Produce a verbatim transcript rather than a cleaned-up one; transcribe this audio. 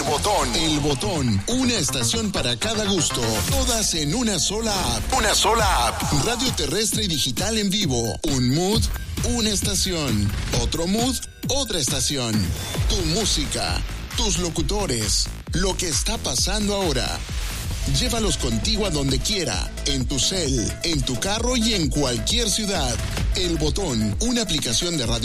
Botón. El Botón. Una estación para cada gusto. Todas en una sola app. Una sola app. Radio terrestre y digital en vivo. Un mood, una estación. Otro mood, otra estación. Tu música, tus locutores, lo que está pasando ahora. Llévalos contigo a donde quiera, en tu cel, en tu carro y en cualquier ciudad. El Botón, una aplicación de radio